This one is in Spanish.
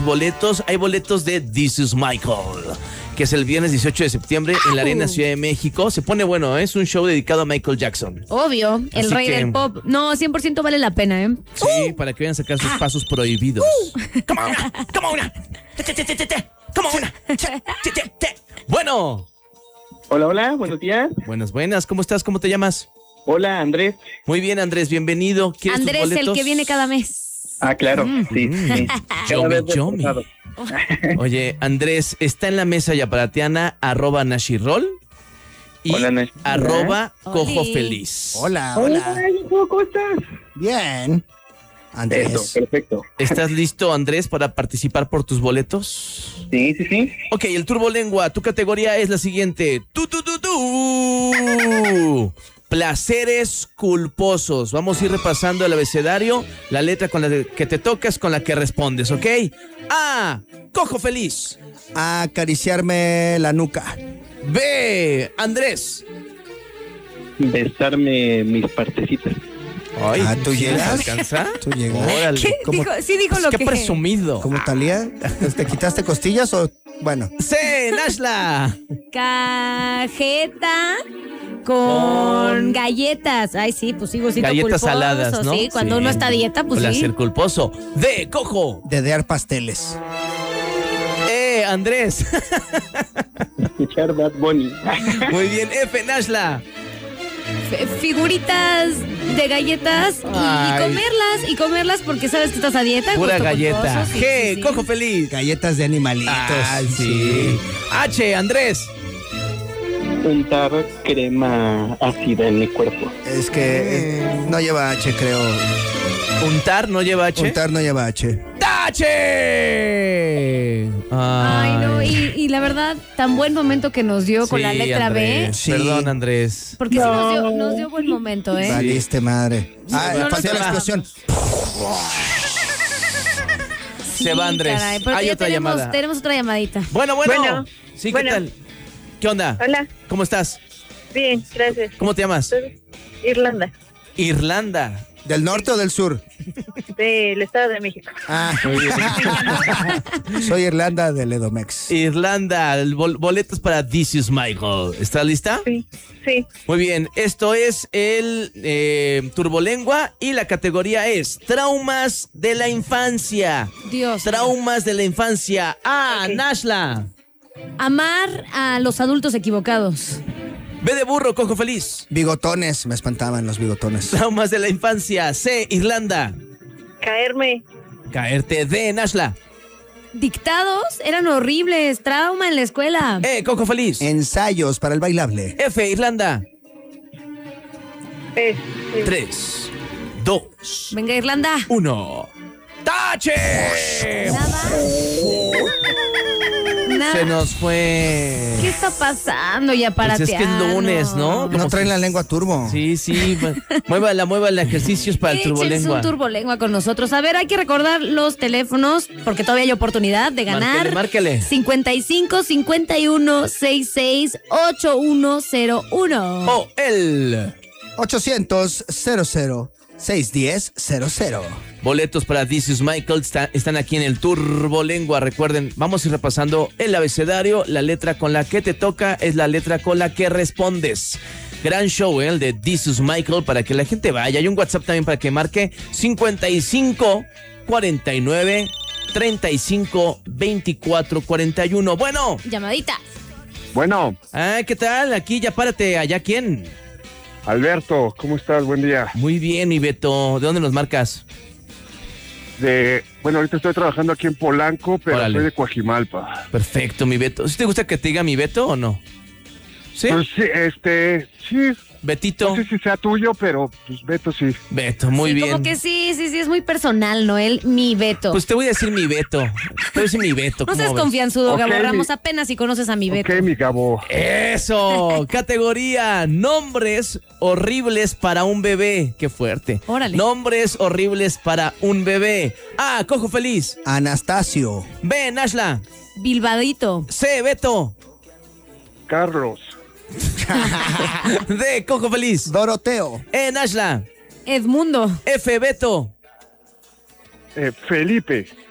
boletos. Hay boletos de This is Michael, que es el viernes 18 de septiembre en la Arena Ciudad de México. Se pone bueno, ¿eh? Es un show dedicado a Michael Jackson. Obvio, el Así rey que, del pop. No, 100% vale la pena, ¿eh? Sí, para que vayan a sacar sus pasos prohibidos. Come on, come on. Come on. Bueno. Hola, hola, buenos días. Buenas. ¿Cómo estás? ¿Cómo te llamas? Hola, Andrés. Muy bien, Andrés, bienvenido. ¿Quieres tus Andrés, boletos? el que viene cada mes. Ah, claro, sí. Yomi. Oye, Andrés, está en la mesa yaparatiana @Nashirol y Hola, Nash. @Cojo Feliz. Hola. ¿Cómo estás? Bien. Andrés. Eso, perfecto. ¿Estás listo, Andrés, para participar por tus boletos? Sí. Ok, el Turbolengua, tu categoría es la siguiente. Placeres culposos. Vamos a ir repasando el abecedario. La letra con la que te tocas, con la que respondes, ¿ok? A, Cojo Feliz. Acariciarme la nuca. B, Andrés. Besarme mis partecitas. Ay, ¿tú ¿sí llegas? nos alcanza? ¿Tú llegas? Órale. ¿Qué? ¿Cómo? Sí dijo lo Qué que... presumido. ¿Cómo Talía? ¿Te quitaste costillas o...? Bueno. C, Nashla. Cajeta con galletas. Ay, sí, pues sigo siendo Galletas culposo, saladas, ¿no? Sí, cuando Sí. uno está a dieta, pues Placer sí. culposo. D, Cojo. Dedear pasteles. E, Andrés. Escuchar Bad Bunny. Muy bien. F, Nashla. Figuritas de galletas Ay. y comerlas porque sabes que estás a dieta. Pura gusto galleta. culposo, sí, G, sí. Cojo Feliz. Galletas de animalitos. Ay, sí. H, Andrés. Untar crema ácida en mi cuerpo. Es que no lleva H, creo. Untar no lleva H. Untar no lleva H. ¡Tache! Ay, no, y la verdad, tan buen momento que nos dio con la Sí, letra Andrés. B. Sí. Perdón, Andrés. Porque sí nos dio buen momento, ¿eh? Valiste madre. Ah, no, no faltó se la va. explosión. Sí, Se va, Andrés. caray, pero Hay ya otra tenemos, llamada. tenemos otra llamadita. Bueno. Bueno. Sí, ¿qué Bueno. tal? ¿Qué onda? Hola, ¿Cómo estás? bien, gracias. ¿Cómo te llamas? Soy Irlanda, Irlanda. ¿Del norte o del sur? del Estado de México. Ah. Soy Irlanda del Edomex. Irlanda. Boletos para This is Michael. ¿Estás lista? Sí. Muy bien. Esto es el Turbolengua y la categoría es Traumas de la Infancia. Dios. Traumas de la infancia. A, Ok. Nashla. Amar a los adultos equivocados. B de burro, Cojo Feliz. Bigotones, me espantaban los bigotones. Traumas de la infancia. C, Irlanda. Caerme, Caerte. D, Nashla. Dictados eran horribles. Trauma en la escuela. E, Cojo Feliz. Ensayos para el bailable. F, Irlanda. eh, 3, 2, Venga, Irlanda. 1. ¡Tache! Nada. Nada. Se nos fue. ¿Qué está pasando ya para Pues es que es lunes, ¿no? No traen la lengua turbo. Sí. Muévala, ejercicios para el Échense Turbolengua. un turbolengua con nosotros. A ver, hay que recordar los teléfonos porque todavía hay oportunidad de ganar. Márquele. 55 51 66 8101. O el 800 00 610 00. boletos para This is Michael están aquí en el Turbolengua. Recuerden, vamos a ir repasando el abecedario. La letra con la que te toca es la letra con la que respondes. Gran show, el de This is Michael, para que la gente vaya. Hay un WhatsApp también para que marque 55 49 35 24 41. Bueno. Llamadita. Bueno, ¿Qué tal? Aquí ya párate. ¿Allá quién? Alberto, ¿cómo estás? Buen día. Muy bien, mi Beto. ¿De dónde nos marcas? Bueno, ahorita estoy trabajando aquí en Polanco, pero Órale. soy de Coajimalpa. Perfecto, mi Beto. ¿Sí te gusta que te diga mi Beto o no? ¿Sí? Pues sí, sí, Betito. no sé si sea tuyo, pero pues Beto sí. Beto, muy Sí, bien. Como que sí, es muy personal, Noel. Mi Beto. Pues te voy a decir mi Beto. Te voy a decir mi Beto. no ¿cómo seas ves? confianzudo, Ok, Gabo mi- Ramos. Apenas si conoces a mi Beto. Ok, mi Gabo. Eso. Categoría: nombres horribles para un bebé. Qué fuerte. Órale. Nombres horribles para un bebé. A, Cojo Feliz. Anastasio. B, Nashla. Bilbadito. C, Beto. Carlos. D, Cojo Feliz. Doroteo. E, Nashla. Edmundo. F, Beto. Felipe.